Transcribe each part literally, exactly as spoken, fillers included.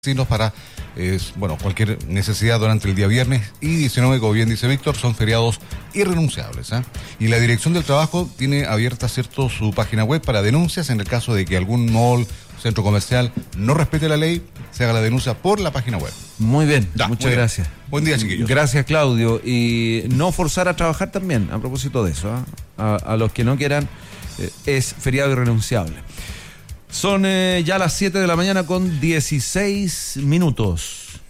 vecinos para eh, bueno, cualquier necesidad durante el día viernes y diecinueve, como bien dice Víctor, son feriados irrenunciables, ¿eh? Y la Dirección del Trabajo tiene abierta, cierto, su página web para denuncias en el caso de que algún mall, centro comercial no respete la ley, se haga la denuncia por la página web. Muy bien, Ya, muchas muy bien. gracias. Buen día, chiquillos. Gracias, Claudio. Y no forzar a trabajar también, a propósito de eso, ¿eh? a, a los que no quieran, eh, es feriado irrenunciable. Son eh, ya las siete de la mañana con dieciséis minutos.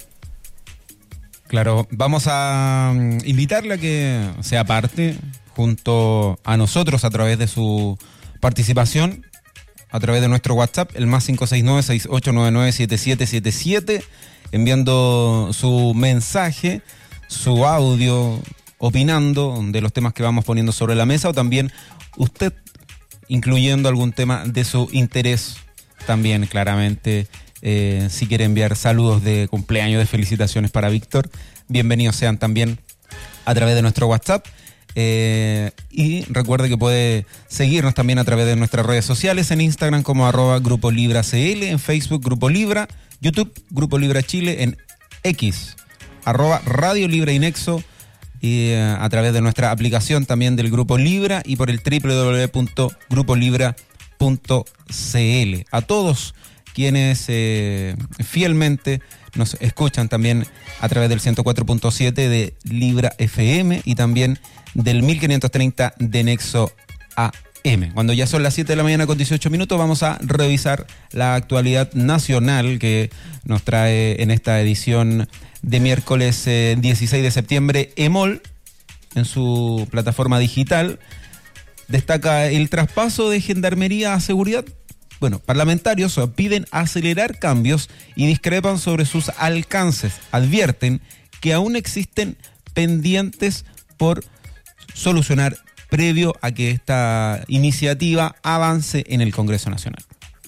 Claro, vamos a um, invitarle a que sea parte junto a nosotros a través de su participación, a través de nuestro WhatsApp, el más cinco seis nueve, seis ocho nueve nueve, siete siete siete siete, enviando su mensaje, su audio, opinando de los temas que vamos poniendo sobre la mesa, o también usted incluyendo algún tema de su interés también, claramente. Eh, si quiere enviar saludos de cumpleaños, de felicitaciones para Víctor, bienvenidos sean también a través de nuestro WhatsApp. Eh, y recuerde que puede seguirnos también a través de nuestras redes sociales, en Instagram como arroba Grupo Libra C L, en Facebook Grupo Libra, YouTube Grupo Libra Chile, en X arroba Radio Libra Inexo, y eh, a través de nuestra aplicación también del Grupo Libra y por el doble u doble u doble u punto grupo libra punto c l. A todos quienes eh, fielmente nos escuchan también a través del ciento cuatro punto siete de Libra F M y también del mil quinientos treinta de Nexo A M. Cuando ya son las siete de la mañana con dieciocho minutos, vamos a revisar la actualidad nacional que nos trae en esta edición de miércoles eh, dieciséis de septiembre. EMOL, en su plataforma digital, destaca el traspaso de Gendarmería a Seguridad. Bueno, parlamentarios piden acelerar cambios y discrepan sobre sus alcances. Advierten que aún existen pendientes por solucionar previo a que esta iniciativa avance en el Congreso Nacional.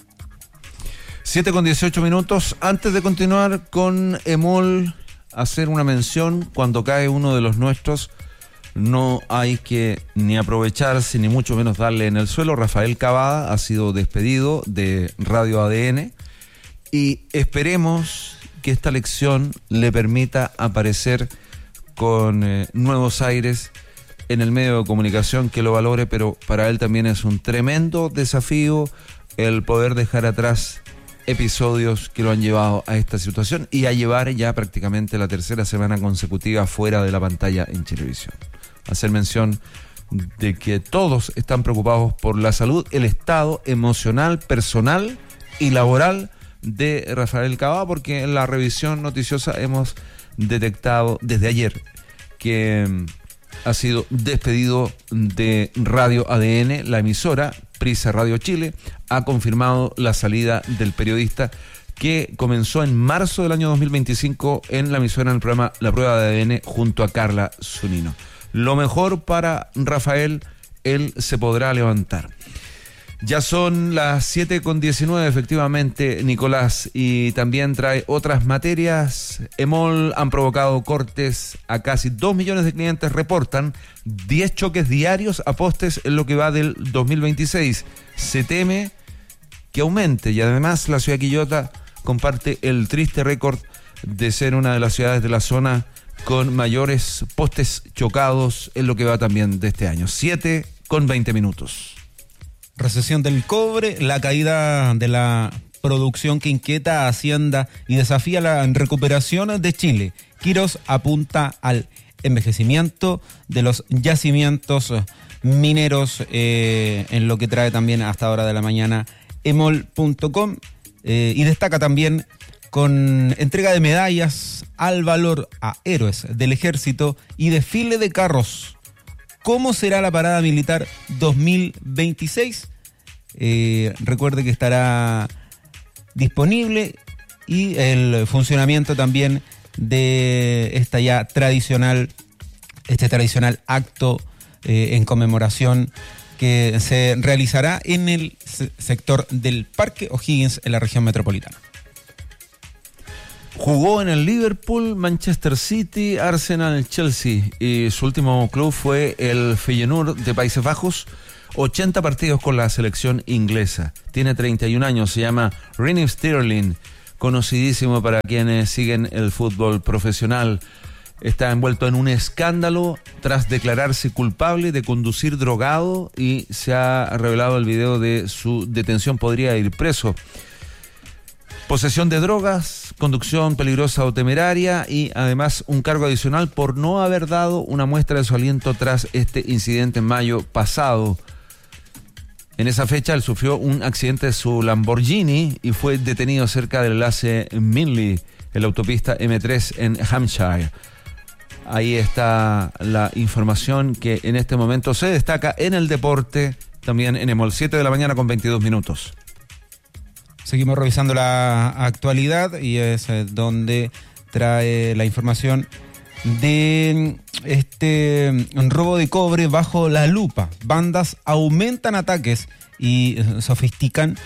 siete con dieciocho minutos. Antes de continuar con EMOL, hacer una mención: cuando cae uno de los nuestros, no hay que ni aprovecharse, ni mucho menos darle en el suelo. Rafael Cavada ha sido despedido de Radio A D N y esperemos que esta lección le permita aparecer con eh, nuevos aires en el medio de comunicación que lo valore, pero para él también es un tremendo desafío el poder dejar atrás episodios que lo han llevado a esta situación y a llevar ya prácticamente la tercera semana consecutiva fuera de la pantalla en Chilevisión. Hacer mención de que todos están preocupados por la salud, el estado emocional, personal y laboral de Rafael Cavada, porque en la revisión noticiosa hemos detectado desde ayer que ha sido despedido de Radio A D N. La emisora Prisa Radio Chile ha confirmado la salida del periodista que comenzó en marzo del año dos mil veinticinco en la emisora, en el programa La Prueba de A D N junto a Carla Zunino. Lo mejor para Rafael, él se podrá levantar. Ya son las siete con diecinueve, efectivamente, Nicolás, y también trae otras materias. EMOL han provocado cortes a casi dos millones de clientes, reportan diez choques diarios a postes en lo que va del dos mil veintiséis. Se teme que aumente, y además la ciudad de Quillota comparte el triste récord de ser una de las ciudades de la zona con mayores postes chocados en lo que va también de este año. siete con veinte minutos. Recesión del cobre, la caída de la producción que inquieta a Hacienda y desafía la recuperación de Chile. Quirós apunta al envejecimiento de los yacimientos mineros, eh, en lo que trae también hasta hora de la mañana emol punto com, eh, y destaca también con entrega de medallas al valor a héroes del ejército y desfile de carros. ¿Cómo será la parada militar dos mil veintiséis? Eh, recuerde que estará disponible y el funcionamiento también de esta ya tradicional, este tradicional acto eh, en conmemoración que se realizará en el se- sector del Parque O'Higgins en la región metropolitana. Jugó en el Liverpool, Manchester City, Arsenal, Chelsea, y su último club fue el Feyenoord de Países Bajos. ochenta partidos con la selección inglesa. Tiene treinta y un años, se llama Raheem Sterling. conocidísimo para quienes siguen el fútbol profesional. Está envuelto en un escándalo tras declararse culpable de conducir drogado y se ha revelado el video de su detención. Podría ir preso. Posesión de drogas, conducción peligrosa o temeraria y además un cargo adicional por no haber dado una muestra de su aliento tras este incidente en mayo pasado. En esa fecha él sufrió un accidente de su Lamborghini y fue detenido cerca del enlace Minley en la autopista eme tres en Hampshire. Ahí está la información que en este momento se destaca en el deporte, también en EMOL, siete de la mañana con veintidós minutos. Seguimos revisando la actualidad y es eh, donde trae la información de este robo de cobre bajo la lupa. Bandas aumentan ataques y eh, sofistican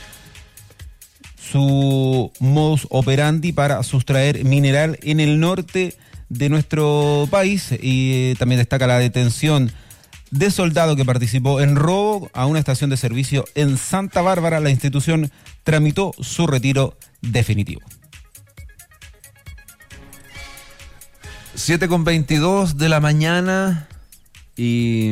su modus operandi para sustraer mineral en el norte de nuestro país. Y eh, también destaca la detención de soldado que participó en robo a una estación de servicio en Santa Bárbara. La institución tramitó su retiro definitivo. siete con veintidós de la mañana y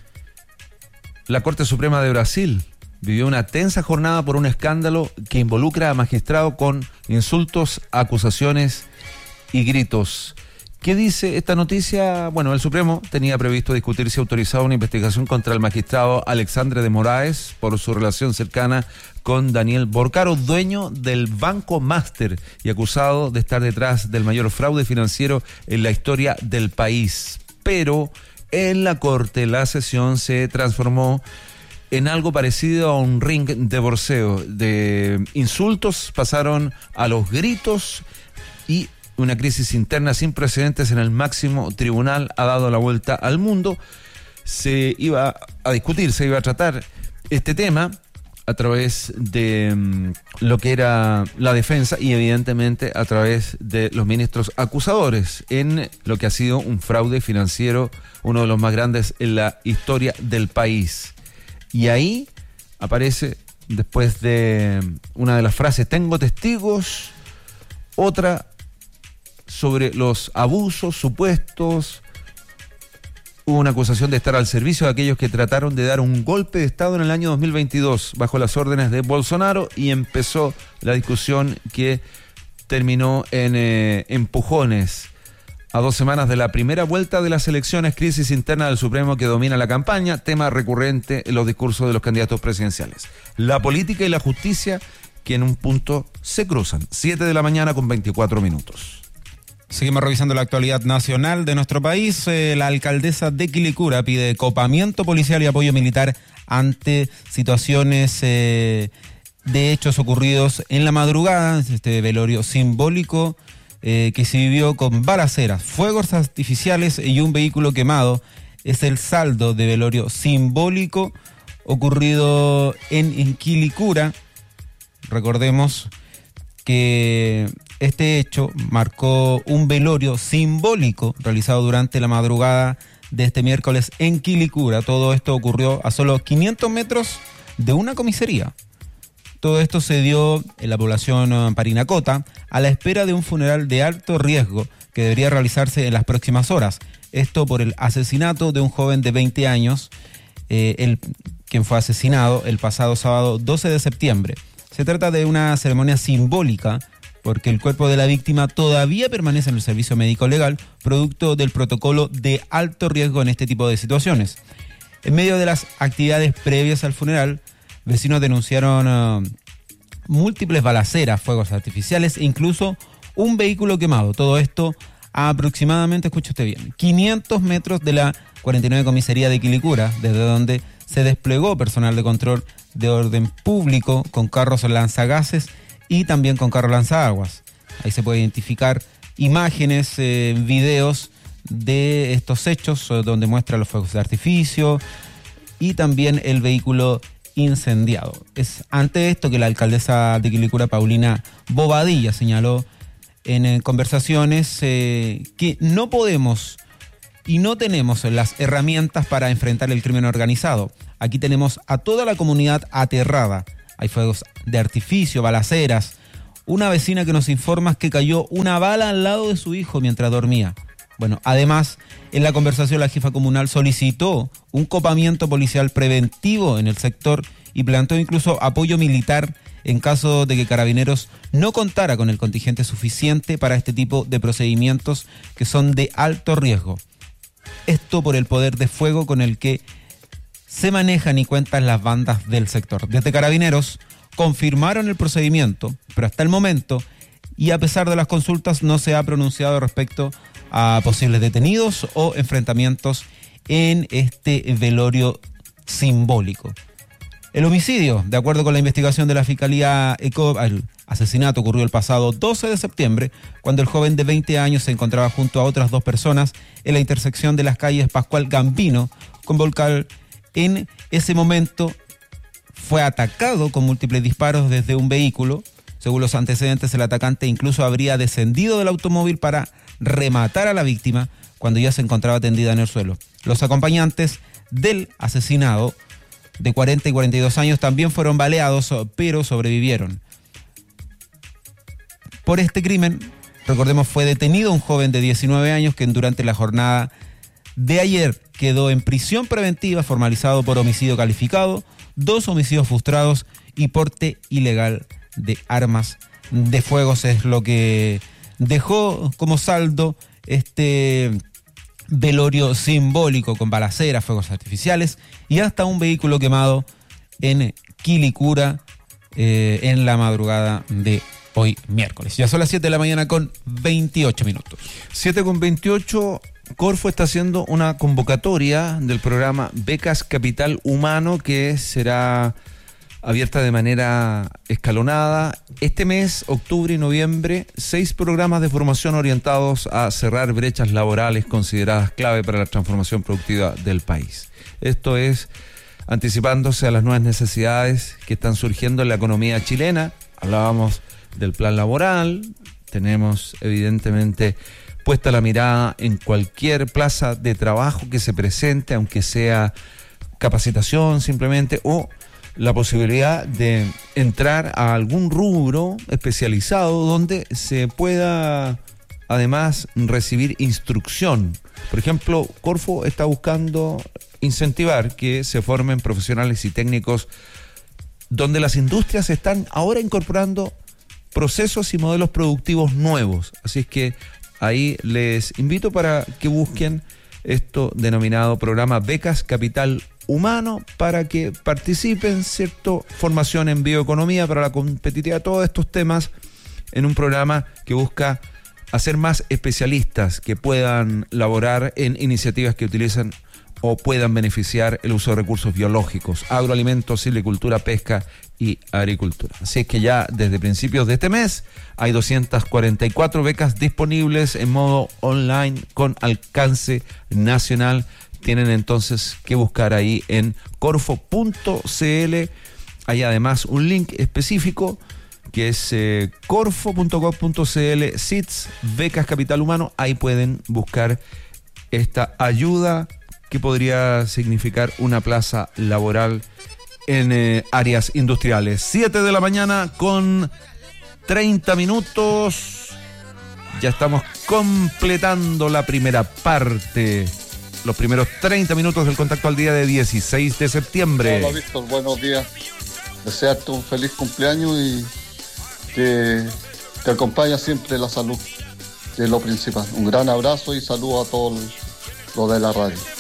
la Corte Suprema de Brasil vivió una tensa jornada por un escándalo que involucra a magistrado con insultos, acusaciones y gritos. ¿Qué dice esta noticia? Bueno, el Supremo tenía previsto discutir si autorizaba una investigación contra el magistrado Alexandre de Moraes por su relación cercana con Daniel Borcaro, dueño del Banco Master y acusado de estar detrás del mayor fraude financiero en la historia del país. Pero en la Corte la sesión se transformó en algo parecido a un ring de boxeo. De insultos pasaron a los gritos y una crisis interna sin precedentes en el máximo tribunal ha dado la vuelta al mundo. Se iba a discutir, se iba a tratar este tema a través de um, lo que era la defensa y evidentemente a través de los ministros acusadores en lo que ha sido un fraude financiero, uno de los más grandes en la historia del país. Y ahí aparece, después de una de las frases, tengo testigos, otra sobre los abusos supuestos. Hubo una acusación de estar al servicio de aquellos que trataron de dar un golpe de Estado en el año dos mil veintidós bajo las órdenes de Bolsonaro y empezó la discusión que terminó en eh, empujones. A dos semanas de la primera vuelta de las elecciones, crisis interna del Supremo que domina la campaña, tema recurrente en los discursos de los candidatos presidenciales. La política y la justicia que en un punto se cruzan. siete de la mañana con veinticuatro minutos. Seguimos revisando la actualidad nacional de nuestro país. Eh, la alcaldesa de Quilicura pide copamiento policial y apoyo militar ante situaciones eh, de hechos ocurridos en la madrugada. Este velorio simbólico eh, que se vivió con balaceras, fuegos artificiales y un vehículo quemado. Es el saldo de velorio simbólico ocurrido en, en Quilicura. Recordemos que este hecho marcó un velorio simbólico realizado durante la madrugada de este miércoles en Quilicura. Todo esto ocurrió a solo quinientos metros de una comisaría. Todo esto se dio en la población Parinacota a la espera de un funeral de alto riesgo que debería realizarse en las próximas horas. Esto por el asesinato de un joven de veinte años, eh, el, quien fue asesinado el pasado sábado doce de septiembre. Se trata de una ceremonia simbólica porque el cuerpo de la víctima todavía permanece en el servicio médico legal, producto del protocolo de alto riesgo en este tipo de situaciones. En medio de las actividades previas al funeral, vecinos denunciaron uh, múltiples balaceras, fuegos artificiales e incluso un vehículo quemado. Todo esto a aproximadamente, escuche usted bien, quinientos metros de la cuarenta y nueve comisaría de Quilicura, desde donde se desplegó personal de control de orden público con carros lanzagases y también con carros lanzaguas. Ahí se puede identificar imágenes, eh, videos de estos hechos donde muestra los fuegos de artificio y también el vehículo incendiado. Es ante esto que la alcaldesa de Quilicura, Paulina Bobadilla, señaló en eh, conversaciones eh, que no podemos y no tenemos las herramientas para enfrentar el crimen organizado. Aquí tenemos a toda la comunidad aterrada. Hay fuegos de artificio, balaceras, una vecina que nos informa que cayó una bala al lado de su hijo mientras dormía. Bueno, además, en la conversación la jefa comunal solicitó un copamiento policial preventivo en el sector y planteó incluso apoyo militar en caso de que Carabineros no contara con el contingente suficiente para este tipo de procedimientos que son de alto riesgo. Esto por el poder de fuego con el que se manejan y cuentan las bandas del sector. Desde Carabineros confirmaron el procedimiento, pero hasta el momento, y a pesar de las consultas, no se ha pronunciado respecto a posibles detenidos o enfrentamientos en este velorio simbólico. El homicidio, de acuerdo con la investigación de la Fiscalía ECOP, el asesinato ocurrió el pasado doce de septiembre, cuando el joven de veinte años se encontraba junto a otras dos personas en la intersección de las calles Pascual Gambino con Volcal. En ese momento fue atacado con múltiples disparos desde un vehículo. Según los antecedentes, el atacante incluso habría descendido del automóvil para rematar a la víctima cuando ya se encontraba tendida en el suelo. Los acompañantes del asesinado, de cuarenta y cuarenta y dos años, también fueron baleados, pero sobrevivieron. Por este crimen, recordemos, fue detenido un joven de diecinueve años que durante la jornada de ayer quedó en prisión preventiva, formalizado por homicidio calificado, dos homicidios frustrados y porte ilegal de armas de fuego. Es lo que dejó como saldo este velorio simbólico con balaceras, fuegos artificiales y hasta un vehículo quemado en Quilicura eh, en la madrugada de hoy miércoles. Ya son las siete de la mañana con veintiocho minutos. siete con veintiocho. Corfo está haciendo una convocatoria del programa Becas Capital Humano que será abierta de manera escalonada. Este mes, octubre y noviembre, seis programas de formación orientados a cerrar brechas laborales consideradas clave para la transformación productiva del país. Esto es anticipándose a las nuevas necesidades que están surgiendo en la economía chilena. Hablábamos del plan laboral, tenemos evidentemente puesta la mirada en cualquier plaza de trabajo que se presente, aunque sea capacitación simplemente, o la posibilidad de entrar a algún rubro especializado donde se pueda además recibir instrucción. Por ejemplo, Corfo está buscando incentivar que se formen profesionales y técnicos donde las industrias están ahora incorporando procesos y modelos productivos nuevos. Así es que ahí les invito para que busquen esto denominado programa Becas Capital Humano para que participen, ¿cierto? Formación en bioeconomía para la competitividad, todos estos temas en un programa que busca hacer más especialistas que puedan laborar en iniciativas que utilizan o puedan beneficiar el uso de recursos biológicos, agroalimentos, silvicultura, pesca y agricultura. Así es que ya desde principios de este mes hay doscientas cuarenta y cuatro becas disponibles en modo online con alcance nacional. Tienen entonces que buscar ahí en corfo punto cl. Hay además un link específico que es eh, corfo punto gov punto cl, S I T S, Becas Capital Humano. Ahí pueden buscar esta ayuda que podría significar una plaza laboral en eh, áreas industriales. siete de la mañana con treinta minutos. Ya estamos completando la primera parte. Los primeros treinta minutos del Contacto al Día de dieciséis de septiembre. Hola Víctor, buenos días. Desearte un feliz cumpleaños y que te acompaña siempre la salud, que es lo principal. Un gran abrazo y saludo a todos los de la radio.